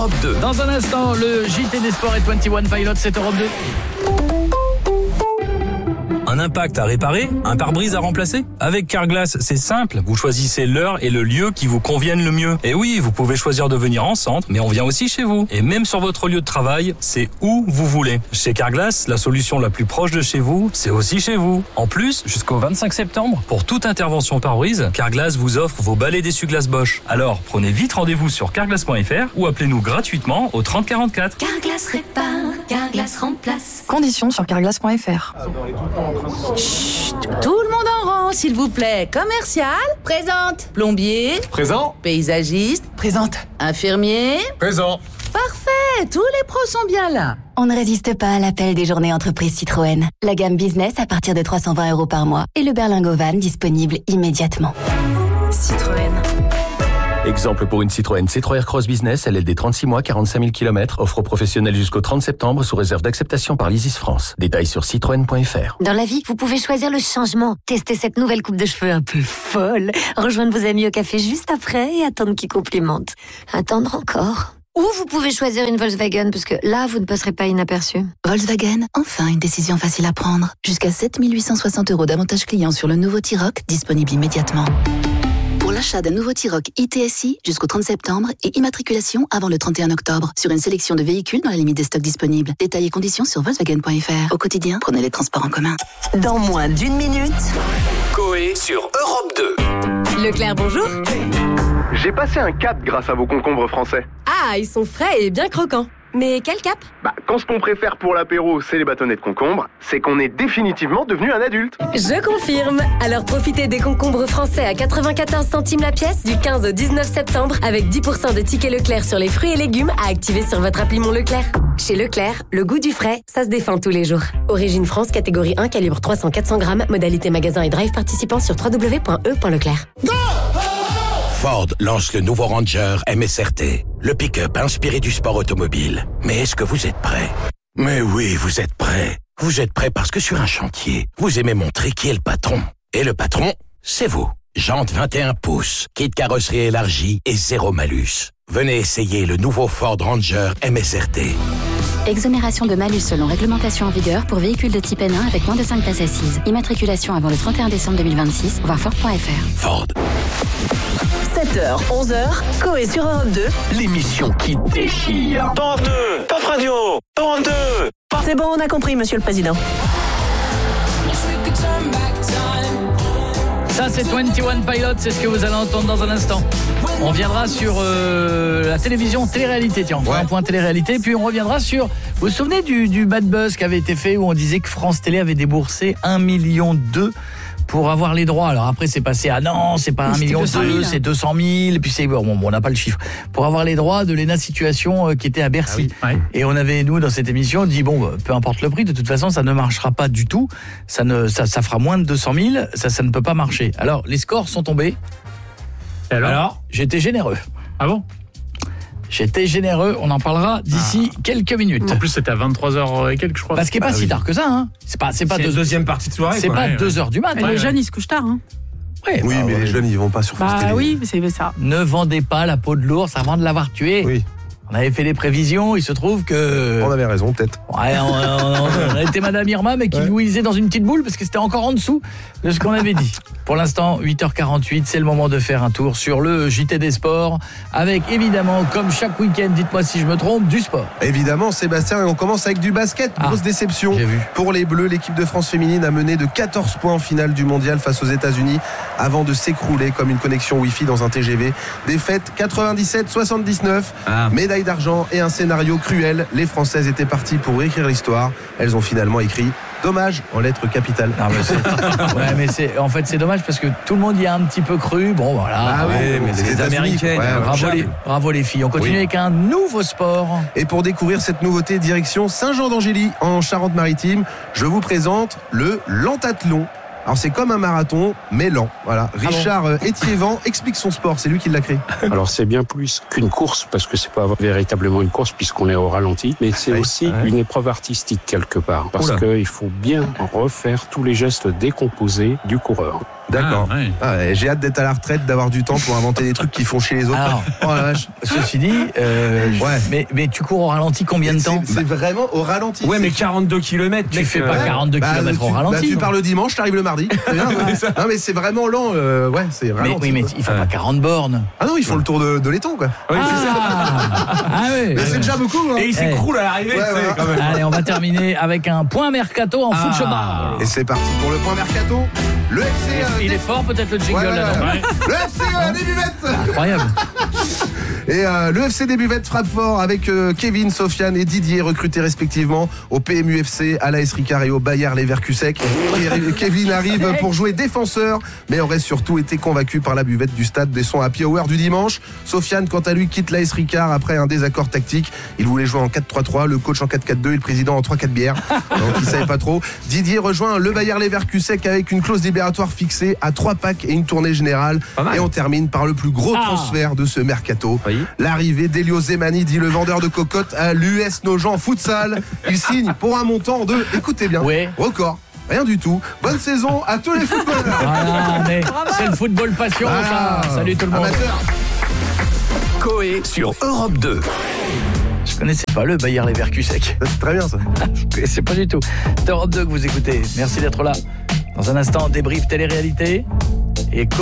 Europe 2. Dans un instant, le JT des Sports et 21 Pilots, c'est Europe 2. Un impact à réparer, un pare-brise à remplacer? Avec Carglass, c'est simple. Vous choisissez l'heure et le lieu qui vous conviennent le mieux. Et oui, vous pouvez choisir de venir en centre, mais on vient aussi chez vous. Et même sur votre lieu de travail, c'est où vous voulez. Chez Carglass, la solution la plus proche de chez vous, c'est aussi chez vous. En plus, jusqu'au 25 septembre, pour toute intervention pare-brise, Carglass vous offre vos balais d'essuie-glace Bosch. Alors, prenez vite rendez-vous sur carglass.fr ou appelez-nous gratuitement au 30 44. Carglass répare, Carglass remplace. Conditions sur carglass.fr. Chut, tout le monde en rang, s'il vous plaît. Commercial, présente. Plombier, Présent. paysagiste, Présente. infirmier. Présent. Parfait, tous les pros sont bien là. On ne résiste pas à l'appel des journées entreprises Citroën. La gamme business à partir de 320 € par mois et le berlingot van disponible immédiatement. Citroën. Exemple pour une Citroën C3 Aircross Business, LLD 36 mois, 45 000 km, offre aux professionnels jusqu'au 30 septembre sous réserve d'acceptation par l'Isis France. Détails sur citroën.fr. Dans la vie, vous pouvez choisir le changement. Tester cette nouvelle coupe de cheveux un peu folle. Rejoindre vos amis au café juste après et attendre qu'ils complimentent. Attendre encore. Ou vous pouvez choisir une Volkswagen parce que là, vous ne passerez pas inaperçu. Volkswagen, enfin une décision facile à prendre. Jusqu'à 7 860 € d'avantages clients sur le nouveau T-Roc, disponible immédiatement. Pour l'achat d'un nouveau T-Roc ITSI jusqu'au 30 septembre et immatriculation avant le 31 octobre sur une sélection de véhicules dans la limite des stocks disponibles. Détails et conditions sur Volkswagen.fr. Au quotidien, prenez les transports en commun. Dans moins d'une minute, Coé sur Europe 2. Leclerc, bonjour. J'ai passé un cap grâce à vos concombres français. Ah, ils sont frais et bien croquants. Mais quel cap? Quand ce qu'on préfère pour l'apéro, c'est les bâtonnets de concombre, c'est qu'on est définitivement devenu un adulte. Je confirme. Alors profitez des concombres français à 94 centimes la pièce du 15 au 19 septembre avec 10% de tickets Leclerc sur les fruits et légumes à activer sur votre appli Mon Leclerc. Chez Leclerc, le goût du frais, ça se défend tous les jours. Origine France, catégorie 1, calibre 300-400 grammes, modalité magasin et drive participant sur www.e.leclerc. Ford lance le nouveau Ranger MSRT, le pick-up inspiré du sport automobile. Mais est-ce que vous êtes prêts? Mais oui, vous êtes prêts. Vous êtes prêts parce que sur un chantier, vous aimez montrer qui est le patron. Et le patron, c'est vous. Jantes 21 pouces, kit carrosserie élargie et zéro malus. Venez essayer le nouveau Ford Ranger MSRT. Exonération de malus selon réglementation en vigueur pour véhicules de type N1 avec moins de 5 places assises. Immatriculation avant le 31 décembre 2026, voir Ford.fr. Ford. 7h, 11h, Coé sur Europe 2. L'émission qui déchire. Europe 2, Paf Radio, Europe 2. C'est bon, on a compris, monsieur le président. Ça, c'est 21 Pilots, c'est ce que vous allez entendre dans un instant. On viendra sur la télévision, télé-réalité, tiens, on fera un point télé-réalité, puis on reviendra sur... Vous vous souvenez du bad buzz qui avait été fait où on disait que France Télé avait déboursé 1,2 million pour avoir les droits. Alors après, c'est passé à non, c'est pas 1,2 million, c'est 200 000, puis c'est bon, on n'a pas le chiffre. Pour avoir les droits de l'ENA Situation qui était à Bercy. Ah oui. Ouais. Et on avait, nous, dans cette émission, dit bon, peu importe le prix, de toute façon, ça ne marchera pas du tout. Ça fera moins de 200 000, ça ne peut pas marcher. Alors, les scores sont tombés. Alors, j'étais généreux. Ah bon? J'étais généreux, on en parlera d'ici quelques minutes. En plus, c'était à 23h et quelques, je crois. Parce qu'il n'est pas si tard que ça, hein. C'est pas deuxième partie de soirée. C'est pas 2h du mat. Les jeunes, ils se couchent tard, hein. Ouais, oui, mais les jeunes, ils vont pas sur France Télé. Oui, c'est ça. Ne vendez pas la peau de l'ours avant de l'avoir tué. Oui. On avait fait des prévisions, il se trouve que... On avait raison, peut-être. Ouais, on a été Madame Irma, mais qui nous lisait dans une petite boule, parce que c'était encore en dessous de ce qu'on avait dit. Pour l'instant, 8h48, c'est le moment de faire un tour sur le JT des Sports, avec évidemment, comme chaque week-end, dites-moi si je me trompe, du sport. Évidemment, Sébastien, et on commence avec du basket. Grosse déception pour les Bleus. L'équipe de France féminine a mené de 14 points en finale du mondial face aux États-Unis, avant de s'écrouler comme une connexion Wi-Fi dans un TGV. Défaite 97-79, médaille d'argent et un scénario cruel. Les Françaises étaient parties pour écrire l'histoire. Elles ont finalement écrit dommage en lettres capitales. Non, mais en fait c'est dommage parce que tout le monde y a un petit peu cru. Bon voilà. Ah oui, mais les Américaines. Bravo les filles. On continue avec un nouveau sport. Et pour découvrir cette nouveauté, direction Saint-Jean-d'Angély en Charente-Maritime, je vous présente le lentathlon. Alors c'est comme un marathon, mais lent. Voilà. Richard Étiévent explique son sport, c'est lui qui l'a créé. Alors c'est bien plus qu'une course, parce que c'est pas véritablement une course puisqu'on est au ralenti, mais c'est aussi une épreuve artistique quelque part, parce qu'il faut bien refaire tous les gestes décomposés du coureur. D'accord. J'ai hâte d'être à la retraite, d'avoir du temps pour inventer des trucs qui font chier les autres. Alors, oh la vache. Ceci dit, mais tu cours au ralenti combien de temps? C'est vraiment au ralenti. Ouais, mais 42 km. Tu fais pas 42 km au ralenti. Tu pars le dimanche, t'arrives le mardi. C'est bien, non, mais c'est vraiment lent. C'est ralenti. Oui, mais ils font pas 40 bornes. Ah non, ils font le tour de l'étang, quoi. Oui, c'est ça. Oui. Mais c'est déjà beaucoup. Hein. Et ils s'écroulent à l'arrivée. Quand même. Allez, on va terminer avec un point mercato en foot chemin. Et c'est parti pour le point mercato. Le FC. Il est fort, peut-être le jingle là. Le FC des Buvettes. Incroyable. Et le FC des Buvettes frappe fort avec Kevin, Sofiane et Didier recrutés respectivement au PMUFC, à l'AS Ricard et au Bayer Leverkusen. Kevin arrive pour jouer défenseur, mais aurait surtout été convaincu par la buvette du stade des sons happy hour du dimanche. Sofiane, quant à lui, quitte l'AS Ricard après un désaccord tactique. Il voulait jouer en 4-3-3, le coach en 4-4-2 et le président en 3-4 bières. Donc il savait pas trop. Didier rejoint le Bayer Leverkusen avec une clause libératoire fixée à 3 packs et une tournée générale. Et on termine par le plus gros transfert de ce mercato. L'arrivée d'Elio Zemani, dit le vendeur de cocottes, à l'US Nogent Futsal. Il signe pour un montant de, écoutez bien, record. Rien du tout. Bonne saison à tous les footballeurs. Voilà, mais c'est le football passion, ça. Salut tout le monde. Coé sur Europe 2. Je connaissais pas le Bayer Leverkusen. C'est très bien ça. Je connaissais pas du tout. C'est Europe 2 que vous écoutez. Merci d'être là. Dans un instant, débrief télé-réalité. Et